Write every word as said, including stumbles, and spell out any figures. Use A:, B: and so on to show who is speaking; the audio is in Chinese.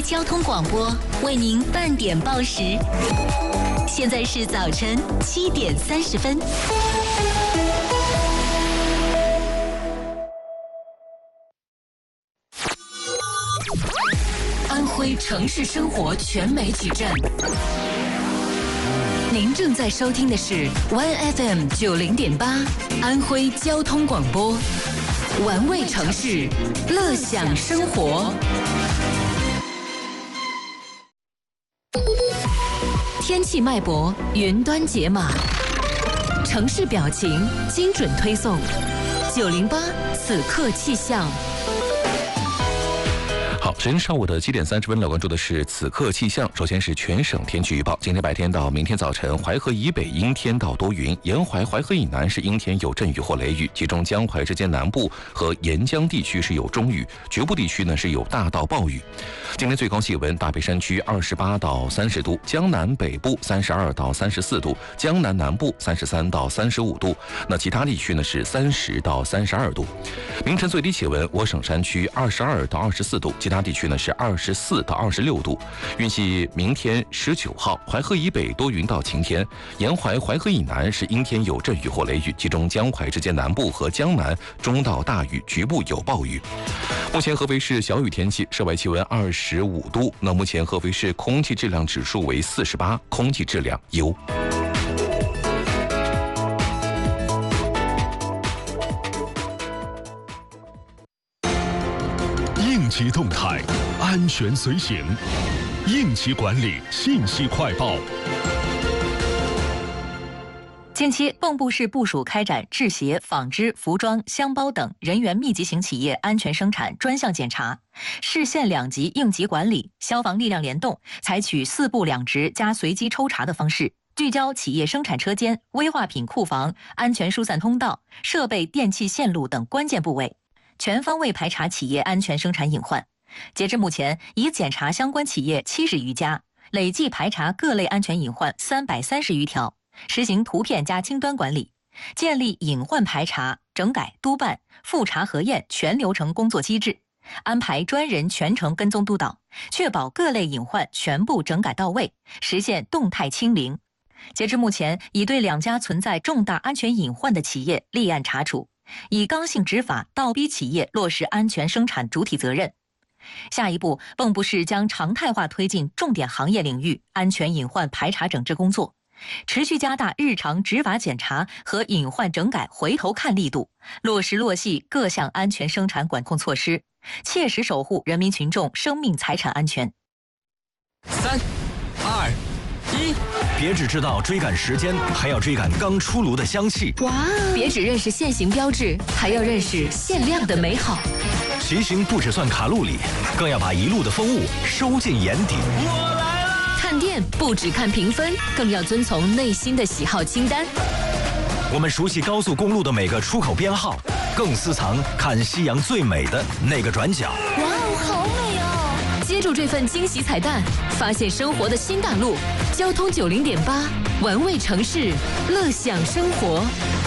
A: 交通广播为您半点报时，现在是早晨七点三十分。安徽城市生活全媒体站，您正在收听的是 One F M 九零点八安徽交通广播，玩味城市，乐享生活。天气脉搏，云端解码，城市表情，精准推送。九零八此刻气象。
B: 好，时间上午的七点三十分，来关注的是此刻气象。首先是全省天气预报，今天白天到明天早晨，淮河以北阴天到多云，沿淮、淮河以南是阴天有阵雨或雷雨，其中江淮之间南部和沿江地区是有中雨，局部地区呢是有大到暴雨。今天最高气温，大北山区二十八到三十度，江南北部三十二到三十四度，江南南部三十三到三十五度，那其他地区呢是三十到三十二度。凌晨最低气温，我省山区二十二到二十四度，其他地区呢是二十四到二十六度。预计明天十九号，淮河以北多云到晴天，沿淮、淮河以南是阴天有阵雨或雷雨，其中江淮之间南部和江南中到大雨，局部有暴雨。目前合肥市小雨天气，室外气温二十五度。那目前合肥市空气质量指数为四十八，空气质量优。
C: 应急动态，安全随行，应急管理信息快报。
A: 近期，蚌埠市部署开展制鞋、纺织、服装、箱包等人员密集型企业安全生产专项检查，市县两级应急管理、消防力量联动，采取四部两值加随机抽查的方式，聚焦企业生产车间、危化品库房、安全疏散通道、设备电气线路等关键部位，全方位排查企业安全生产隐患。截至目前，已检查相关企业七十余家，累计排查各类安全隐患三百三十余条。实行图片加清端管理，建立隐患排查、整改、督办、复查核验全流程工作机制，安排专人全程跟踪督导，确保各类隐患全部整改到位，实现动态清零。截至目前，已对两家存在重大安全隐患的企业立案查处，以刚性执法倒逼企业落实安全生产主体责任。下一步，蚌埠市将常态化推进重点行业领域安全隐患排查整治工作，持续加大日常执法检查和隐患整改回头看力度，落实落细各项安全生产管控措施，切实守护人民群众生命财产安全。
D: 三、二、一，别只知道追赶时间，还要追赶刚出炉的香气。
A: 哇！别只认识限行标志，还要认识限量的美好。
D: 骑行不只算卡路里，更要把一路的风物收进眼底。
A: 我来了！看店不只看评分，更要遵从内心的喜好清单。
D: 我们熟悉高速公路的每个出口编号，更私藏看夕阳最美的那个转角。
A: 哇哦，好美哦！接住这份惊喜彩蛋，发现生活的新大陆。交通九零点八，玩味城市，乐享生活。